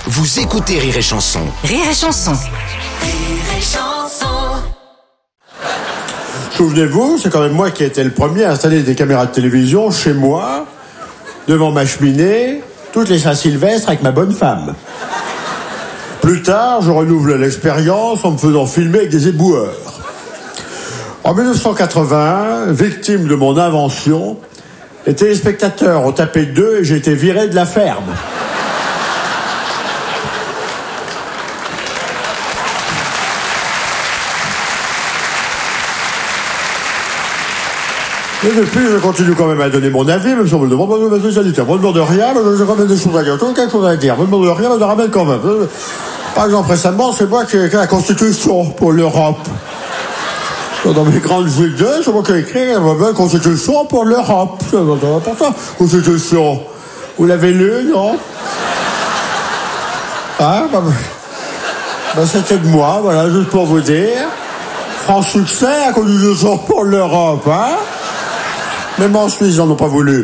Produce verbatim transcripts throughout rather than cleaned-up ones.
Vous écoutez Rire et Chanson. Rire et Chanson. Rire et Chanson. Souvenez-vous, c'est quand même moi qui ai été le premier à installer des caméras de télévision chez moi, devant ma cheminée, toutes les Saint-Sylvestre avec ma bonne femme. Plus tard, je renouvelle l'expérience en me faisant filmer avec des éboueurs. En dix-neuf cent quatre-vingt-un, victime de mon invention, les téléspectateurs ont tapé deux et j'ai été viré de la ferme. Et depuis, je continue quand même à donner mon avis, même si on me le demande, ma spécialité. On me demande rien, mais j'ai quand même des choses à dire. J'ai quelque chose à dire. On me demande rien, mais je ramène quand même. Par exemple, récemment, c'est moi qui ai écrit la Constitution pour l'Europe. Dans mes grandes idées, c'est moi qui ai écrit la Constitution pour l'Europe. C'est important. Constitution. Vous l'avez lu, non? Hein? Bah, bah, c'était de moi, voilà, juste pour vous dire. Franc succès à Constitution pour l'Europe, hein? Même en Suisse, ils n'en ont pas voulu.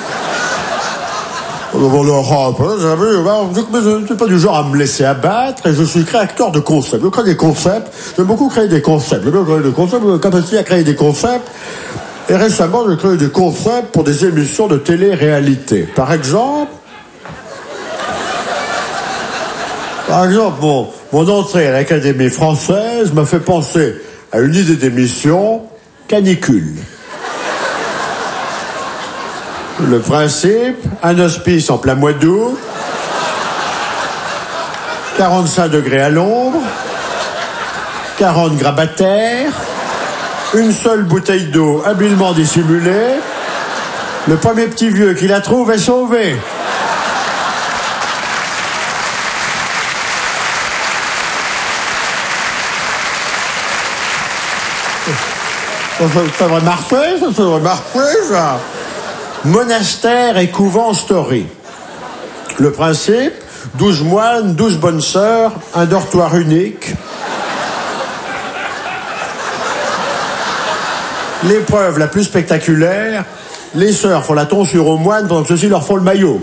Pour l'Europe, hein, je ne suis pas du genre à me laisser abattre et je suis créateur de concepts. Je crée des concepts, j'aime beaucoup créer des concepts. J'aime beaucoup créer des concepts, j'ai capacité à créer des concepts. Et récemment, j'ai créé des concepts pour des émissions de télé-réalité. Par exemple, par exemple, mon, mon entrée à l'Académie française m'a fait penser à une idée d'émission canicule. Le principe, un hospice en plein mois d'août, quarante-cinq degrés à l'ombre, quarante grabataires, une seule bouteille d'eau habilement dissimulée, le premier petit vieux qui la trouve est sauvé. Ça devrait marcher, ça, ça devrait marcher, ça. Monastère et couvent story. Le principe, douze moines, douze bonnes sœurs, un dortoir unique. L'épreuve la plus spectaculaire, les sœurs font la tonsure aux moines pendant que ceux-ci leur font le maillot.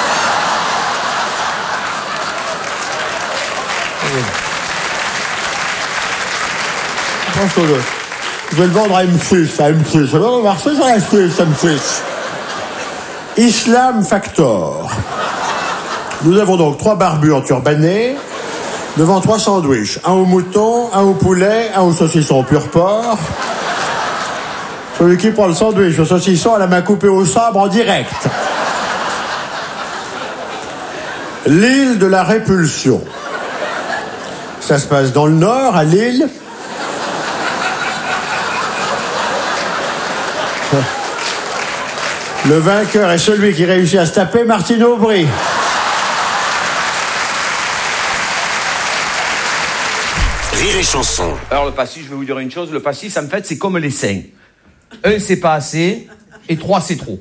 Je pense que je vais le vendre à M six, à M six. Ça va marcher sur la Suisse, M six. Islam Factor. Nous avons donc trois barbus enturbanés, devant trois sandwichs. Un au mouton, un au poulet, un au saucisson au pur porc. Celui qui prend le sandwich au saucisson à la main coupée au sabre en direct. L'île de la répulsion. Ça se passe dans le nord, à Lille. Le vainqueur est celui qui réussit à se taper Martine Aubry. Rire et Chanson. Alors le pastis, je vais vous dire une chose, le pastis, en fait, c'est comme les seins. Un, c'est pas assez, et trois, c'est trop.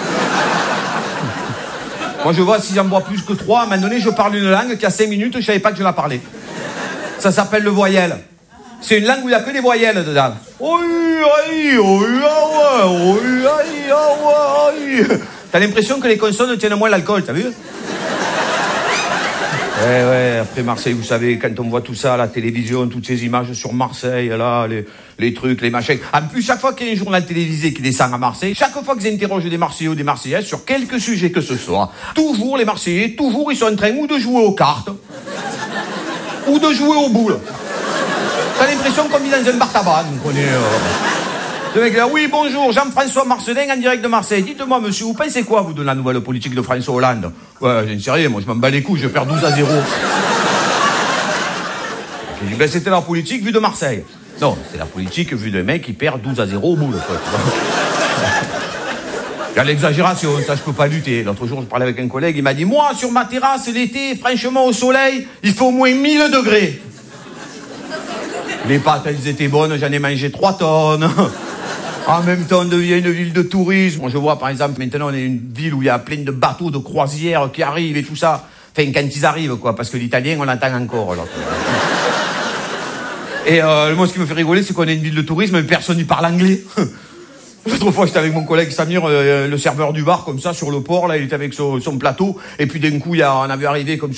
Moi, je vois, si j'en bois plus que trois, à un moment donné, je parle une langue qui a cinq minutes, je savais pas que je la parlais. Ça s'appelle le voyelle. C'est une langue où il n'y a que des voyelles dedans. T'as l'impression que les consonnes tiennent moins l'alcool, t'as vu? Ouais, ouais, après Marseille, vous savez, quand on voit tout ça à la télévision, toutes ces images sur Marseille, là, les, les trucs, les machins. En plus, chaque fois qu'il y a un journal télévisé qui descend à Marseille, chaque fois qu'ils interrogent des Marseillais ou des Marseillaises sur quelque sujet que ce soit, toujours les Marseillais, toujours ils sont en train ou de jouer aux cartes, ou de jouer aux boules. T'as l'impression qu'on vit dans un bar tabac, vous comprenez. Euh... Le mec là, oui, bonjour, Jean-François Marcelin en direct de Marseille. Dites-moi, monsieur, vous pensez quoi, vous, de la nouvelle politique de François Hollande? Ouais, j'en sais rien, moi, je m'en bats les couilles, je perds douze à zéro. J'ai dit, ben, c'était la politique vue de Marseille. Non, c'est la politique vue de mec qui perd douze à zéro au bout, quoi. Il y a l'exagération, ça, je peux pas lutter. L'autre jour, je parlais avec un collègue, il m'a dit, moi, sur ma terrasse, l'été, franchement, au soleil, il fait au moins mille degrés. Les pâtes, elles étaient bonnes, j'en ai mangé trois tonnes. En même temps, on devient une ville de tourisme. Je vois, par exemple, maintenant, on est une ville où il y a plein de bateaux, de croisières qui arrivent et tout ça. Enfin, quand ils arrivent, quoi, parce que l'italien, on l'entend encore, là. Et euh, moi, ce qui me fait rigoler, c'est qu'on est une ville de tourisme, mais personne n'y parle anglais. L'autre fois, j'étais avec mon collègue Samir, euh, le serveur du bar, comme ça, sur le port, là, il était avec son, son plateau, et puis d'un coup, il y a, on a vu arriver comme